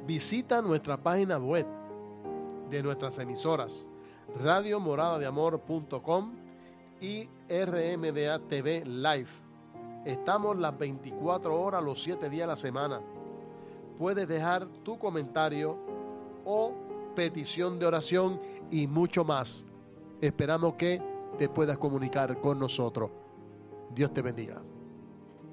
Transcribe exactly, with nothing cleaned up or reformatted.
Visita nuestra página web de nuestras emisoras radio morada de amor punto com y R M D A T V Live. Estamos las veinticuatro horas, los siete días de la semana. Puedes dejar tu comentario o petición de oración y mucho más. Esperamos que te puedas comunicar con nosotros. Dios te bendiga.